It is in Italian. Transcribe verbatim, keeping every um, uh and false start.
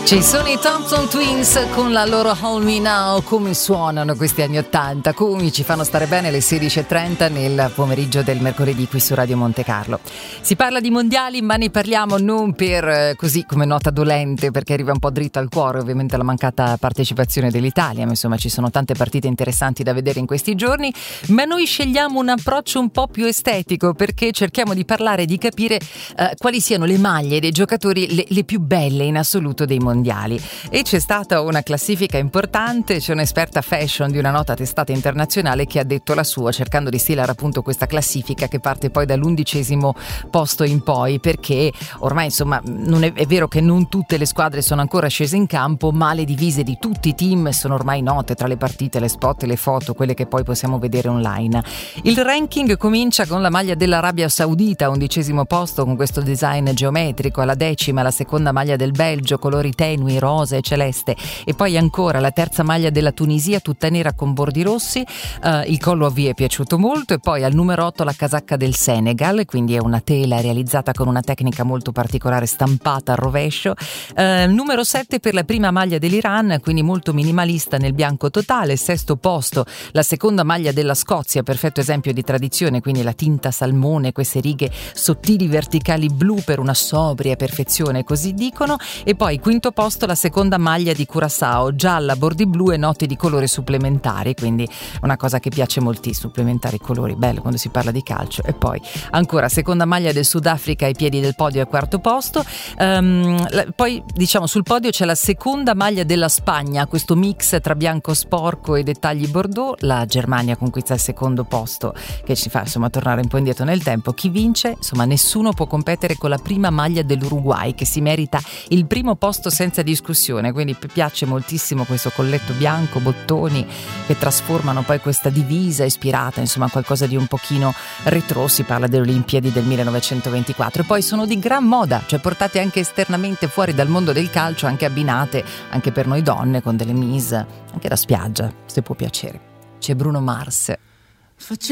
Ci sono i Thompson Twins con la loro Hold Me Now. Come suonano questi anni ottanta, come ci fanno stare bene alle sedici e trenta nel pomeriggio del mercoledì qui su Radio Monte Carlo. Si parla di mondiali, ma ne parliamo non per così come nota dolente, perché arriva un po' dritto al cuore ovviamente la mancata partecipazione dell'Italia, ma insomma ci sono tante partite interessanti da vedere in questi giorni, ma noi scegliamo un approccio un po' più estetico, perché cerchiamo di parlare e di capire eh, quali siano le maglie dei giocatori le, le più belle in assoluto dei mondiali. E c'è stata una classifica importante, c'è un'esperta fashion di una nota testata internazionale che ha detto la sua, cercando di stilare appunto questa classifica che parte poi dall'undicesimo posto in poi, perché ormai insomma non è, è vero che non tutte le squadre sono ancora scese in campo, ma le divise di tutti i team sono ormai note tra le partite, le spot e le foto, quelle che poi possiamo vedere online. Il ranking comincia con la maglia dell'Arabia Saudita, undicesimo posto con questo design geometrico, alla decima la seconda maglia del Belgio, colori tenui, rosa e celeste, e poi ancora la terza maglia della Tunisia tutta nera con bordi rossi, uh, il collo a V è piaciuto molto, e poi al numero otto la casacca del Senegal, quindi è una tela realizzata con una tecnica molto particolare stampata al rovescio, uh, numero sette per la prima maglia dell'Iran, quindi molto minimalista nel bianco totale, sesto posto la seconda maglia della Scozia, perfetto esempio di tradizione, quindi la tinta salmone, queste righe sottili verticali blu per una sobria perfezione, così dicono, e poi quinto posto la seconda maglia di Curaçao, gialla, bordi blu e note di colore supplementari, quindi una cosa che piace molti, supplementare i colori, bello quando si parla di calcio. E poi ancora seconda maglia del Sudafrica ai piedi del podio al quarto posto, um, la, poi diciamo sul podio c'è la seconda maglia della Spagna, questo mix tra bianco sporco e dettagli bordeaux, la Germania conquista il secondo posto che ci fa insomma tornare un po' indietro nel tempo. Chi vince? Insomma nessuno può competere con la prima maglia dell'Uruguay, che si merita il primo posto senza discussione, quindi piace moltissimo questo colletto bianco, bottoni che trasformano poi questa divisa ispirata insomma a qualcosa di un pochino retro, si parla delle Olimpiadi del millenovecentoventiquattro, e poi sono di gran moda, cioè portate anche esternamente fuori dal mondo del calcio, anche abbinate anche per noi donne con delle mise, anche da spiaggia se può piacere. C'è Bruno Mars.